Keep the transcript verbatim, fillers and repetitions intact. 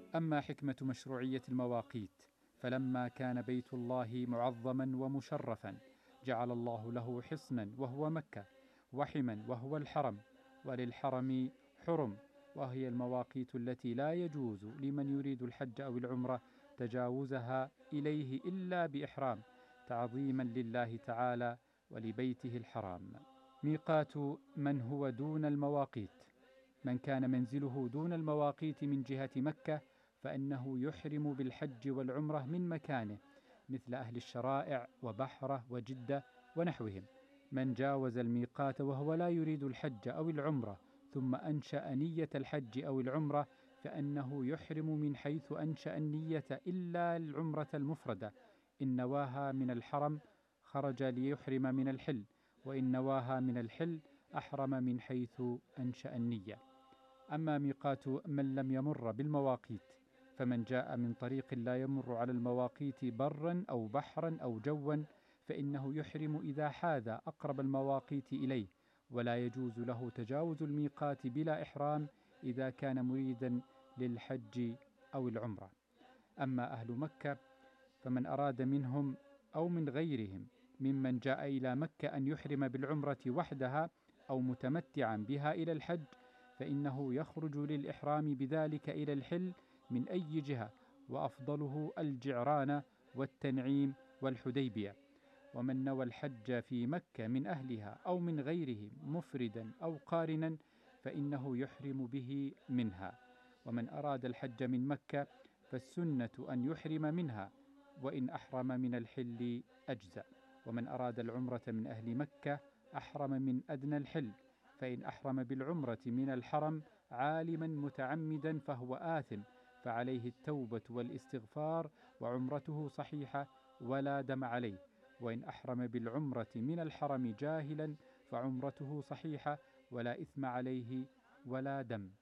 أما حكمة مشروعية المواقيت، فلما كان بيت الله معظما ومشرفا جعل الله له حصنا وهو مكة، وحما وهو الحرم، وللحرم حرم، وهي المواقيت التي لا يجوز لمن يريد الحج أو العمرة تجاوزها إليه إلا بإحرام، تعظيما لله تعالى ولبيته الحرام. ميقات من هو دون المواقيت: من كان منزله دون المواقيت من جهة مكة فإنه يحرم بالحج والعمرة من مكانه، مثل أهل الشرائع وبحرة وجدة ونحوهم. من جاوز الميقات وهو لا يريد الحج أو العمرة ثم أنشأ نية الحج أو العمرة فإنه يحرم من حيث أنشأ النية إلا العمرة المفردة، إن نواها من الحرم خرج ليحرم من الحل، وإن نواها من الحل أحرم من حيث أنشأ النية. أما ميقات من لم يمر بالمواقيت، فمن جاء من طريق لا يمر على المواقيت برا أو بحرا أو جوا فإنه يحرم إذا حاذ أقرب المواقيت إليه، ولا يجوز له تجاوز الميقات بلا إحرام إذا كان مريدا للحج أو العمرة. أما أهل مكة فمن أراد منهم أو من غيرهم ممن جاء إلى مكة أن يحرم بالعمرة وحدها أو متمتعا بها إلى الحج فإنه يخرج للإحرام بذلك إلى الحل من أي جهة، وأفضله الجعرانة والتنعيم والحديبية. ومن نوى الحج في مكة من أهلها أو من غيرهم مفردا أو قارنا فإنه يحرم به منها. ومن أراد الحج من مكة فالسنة أن يحرم منها، وإن أحرم من الحل أجزأ. ومن أراد العمرة من أهل مكة أحرم من أدنى الحل، فإن أحرم بالعمرة من الحرم عالما متعمدا فهو آثم، فعليه التوبة والاستغفار وعمرته صحيحة ولا دم عليه. وإن أحرم بالعمرة من الحرم جاهلا فعمرته صحيحة ولا إثم عليه ولا دم.